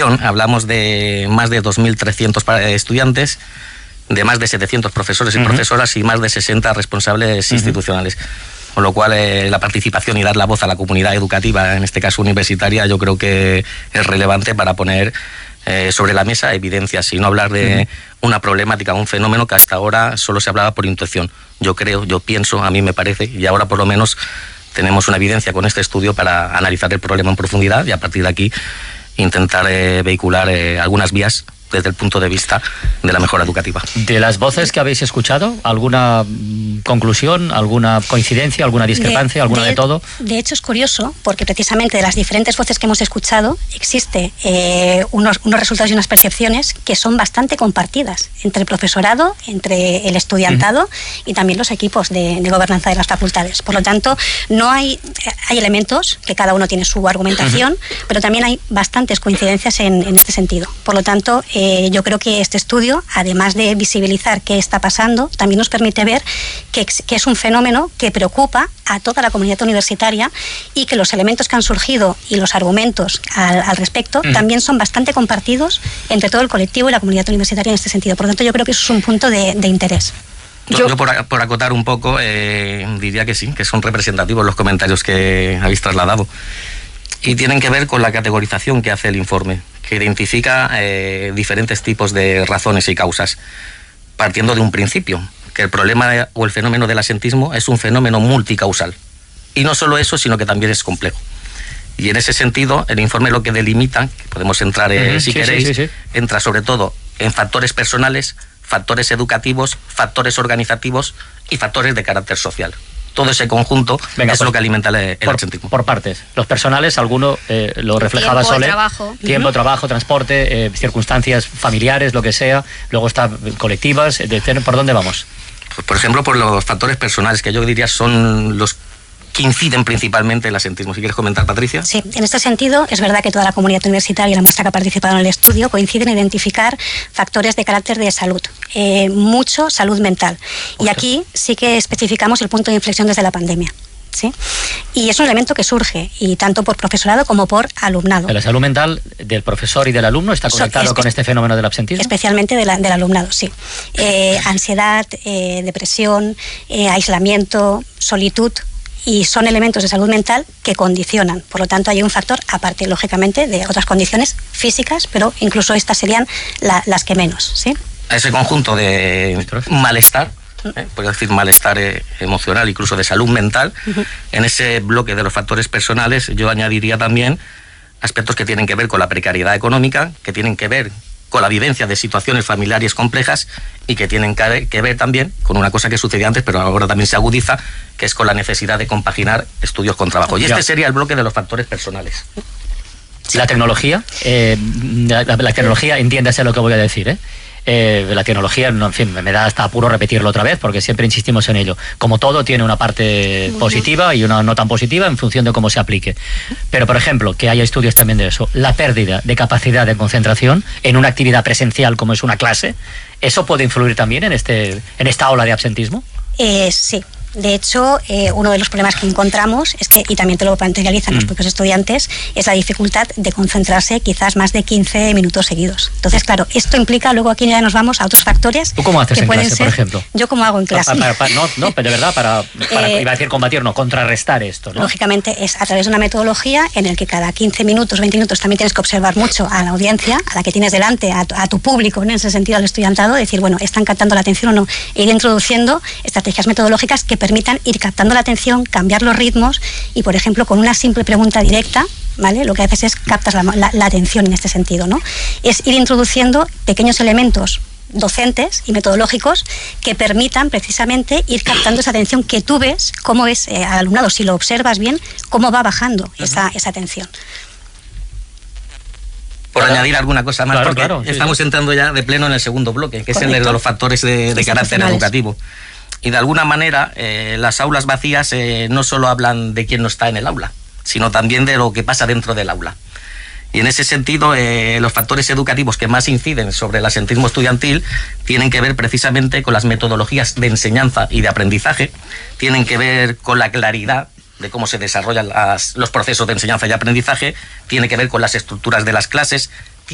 institución hablamos de más de 2.300 estudiantes, de más de 700 profesores y profesoras y más de 60 responsables institucionales. Con lo cual la participación y dar la voz a la comunidad educativa, en este caso universitaria, yo creo que es relevante para poner sobre la mesa evidencias y no hablar de una problemática, un fenómeno que hasta ahora solo se hablaba por intuición. Yo creo, yo pienso, a mí me parece, y ahora por lo menos tenemos una evidencia con este estudio para analizar el problema en profundidad y a partir de aquí intentar vehicular algunas vías desde el punto de vista de la mejora educativa. De las voces que habéis escuchado, ¿alguna conclusión, alguna coincidencia, alguna discrepancia, alguna de todo? De hecho es curioso, porque precisamente de las diferentes voces que hemos escuchado, existe unos resultados y unas percepciones que son bastante compartidas entre el profesorado, entre el estudiantado y también los equipos de gobernanza de las facultades. Por lo tanto, no hay elementos que cada uno tiene su argumentación, pero también hay bastantes coincidencias en este sentido. Por lo tanto, yo creo que este estudio, además de visibilizar qué está pasando, también nos permite ver que es un fenómeno que preocupa a toda la comunidad universitaria y que los elementos que han surgido y los argumentos al respecto también son bastante compartidos entre todo el colectivo y la comunidad universitaria en este sentido. Por lo tanto, yo creo que eso es un punto de interés. Yo por acotar un poco, diría que sí, que son representativos los comentarios que habéis trasladado. Y tienen que ver con la categorización que hace el informe, que identifica diferentes tipos de razones y causas, partiendo de un principio, que el problema o el fenómeno del absentismo es un fenómeno multicausal. Y no solo eso, sino que también es complejo. Y en ese sentido, el informe lo que delimita, que podemos entrar si queréis, entra sobre todo en factores personales, factores educativos, factores organizativos y factores de carácter social. Todo ese conjunto es lo que alimenta el absentismo. Por partes. Los personales, alguno lo reflejaba Sole. Tiempo, trabajo, transporte, circunstancias familiares, lo que sea. Luego está colectivas. ¿Por dónde vamos? Pues, por ejemplo, por los factores personales, que yo diría son los que inciden principalmente en el absentismo. ¿Si quieres comentar, Patricia? Sí, en este sentido es verdad que toda la comunidad universitaria y la muestra que ha participado en el estudio coinciden en identificar factores de carácter de salud, mucho salud mental. Y aquí sí que especificamos el punto de inflexión desde la pandemia. ¿Sí? Y es un elemento que surge, y tanto por profesorado como por alumnado. ¿La salud mental del profesor y del alumno está conectado con este fenómeno del absentismo? Especialmente del alumnado, sí. Ansiedad, depresión, aislamiento, solitud, y son elementos de salud mental que condicionan. Por lo tanto, hay un factor, aparte, lógicamente, de otras condiciones físicas, pero incluso estas serían las que menos, ¿sí? A ese conjunto de malestar, podría decir malestar emocional, incluso de salud mental, en ese bloque de los factores personales, yo añadiría también aspectos que tienen que ver con la precariedad económica, que tienen que ver con la vivencia de situaciones familiares complejas y que tienen que ver también con una cosa que sucedía antes, pero ahora también se agudiza, que es con la necesidad de compaginar estudios con trabajo. Y este sería el bloque de los factores personales. La tecnología, la tecnología, entiéndase lo que voy a decir, la tecnología, en fin, me da hasta apuro repetirlo otra vez porque siempre insistimos en ello. Como todo, tiene una parte positiva y una no tan positiva en función de cómo se aplique. Pero, por ejemplo, que haya estudios también de eso, la pérdida de capacidad de concentración en una actividad presencial como es una clase, ¿eso puede influir también en esta ola de absentismo? Sí. De hecho, uno de los problemas que encontramos es que, y también te lo materializan los propios estudiantes, es la dificultad de concentrarse quizás más de 15 minutos seguidos. Entonces, claro, esto implica, luego aquí ya nos vamos a otros factores. ¿Tú cómo haces en clase, por ejemplo? Yo cómo hago en clase. No, pero de verdad, para iba a decir combatir, no, contrarrestar esto, ¿no? Lógicamente es a través de una metodología en el que cada 15 minutos, 20 minutos también tienes que observar mucho a la audiencia, a la que tienes delante, a tu público, en ese sentido al estudiantado, decir, bueno, ¿están captando la atención o no? E ir introduciendo estrategias metodológicas que permitan ir captando la atención, cambiar los ritmos y, por ejemplo, con una simple pregunta directa, ¿vale? Lo que haces es captar la atención en este sentido, ¿no? Es ir introduciendo pequeños elementos docentes y metodológicos que permitan precisamente ir captando esa atención que tú ves, cómo es al alumnado, si lo observas bien, cómo va bajando esa atención. Por añadir alguna cosa más, porque estamos entrando ya de pleno en el segundo bloque, que es el de los factores de carácter educativo. Y de alguna manera las aulas vacías no solo hablan de quién no está en el aula, sino también de lo que pasa dentro del aula. Y en ese sentido, los factores educativos que más inciden sobre el absentismo estudiantil tienen que ver precisamente con las metodologías de enseñanza y de aprendizaje, tienen que ver con la claridad de cómo se desarrollan los procesos de enseñanza y aprendizaje, tiene que ver con las estructuras de las clases,